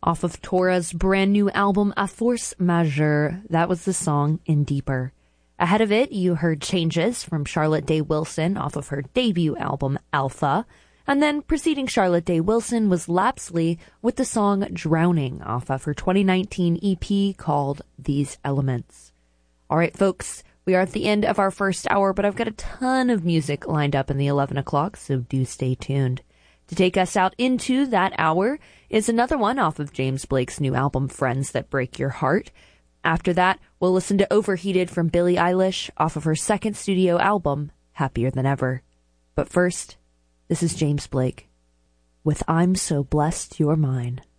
Off of Tora's brand new album, A Force Majeure, that was the song In Deeper. Ahead of it, you heard Changes from Charlotte Day Wilson off of her debut album, Alpha. And then preceding Charlotte Day Wilson was Lapsley with the song Drowning off of her 2019 EP called These Elements. All right, folks, we are at the end of our first hour, but I've got a ton of music lined up in the 11 o'clock, so do stay tuned. To take us out into that hour is another one off of James Blake's new album, Friends That Break Your Heart. After that, we'll listen to Overheated from Billie Eilish off of her second studio album, Happier Than Ever. But first, this is James Blake with I'm So Blessed You're Mine.